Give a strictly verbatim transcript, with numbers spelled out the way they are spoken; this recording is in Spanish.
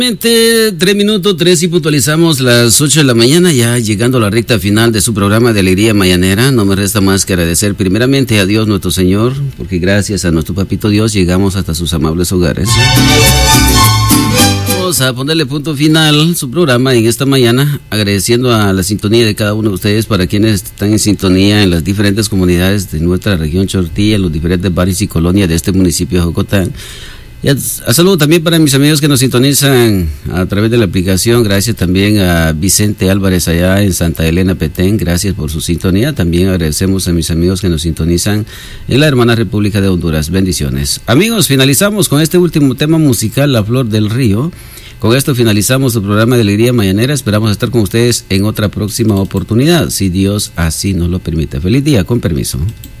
Tres minutos, tres y puntualizamos las ocho de la mañana, ya llegando a la recta final de su programa de Alegría Mañanera. No me resta más que agradecer primeramente a Dios nuestro Señor, porque gracias a nuestro Papito Dios llegamos hasta sus amables hogares. Vamos a ponerle punto final a su programa en esta mañana, agradeciendo a la sintonía de cada uno de ustedes, para quienes están en sintonía en las diferentes comunidades de nuestra región Chortilla, en los diferentes barrios y colonias de este municipio de Jocotán. Y a, a saludo también para mis amigos que nos sintonizan a través de la aplicación. Gracias también a Vicente Álvarez allá en Santa Elena, Petén. Gracias por su sintonía. También agradecemos a mis amigos que nos sintonizan en la hermana República de Honduras. Bendiciones. Amigos, finalizamos con este último tema musical, La Flor del Río. Con esto finalizamos el programa de Alegría Mañanera. Esperamos estar con ustedes en otra próxima oportunidad, si Dios así nos lo permite. Feliz día, con permiso.